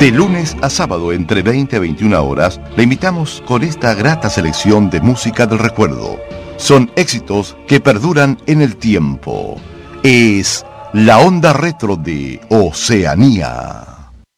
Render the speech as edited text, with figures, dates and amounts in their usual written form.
De lunes a sábado entre 20 a 21 horas, le invitamos con esta grata selección de música del recuerdo. Son éxitos que perduran en el tiempo. Es la onda retro de Oceanía.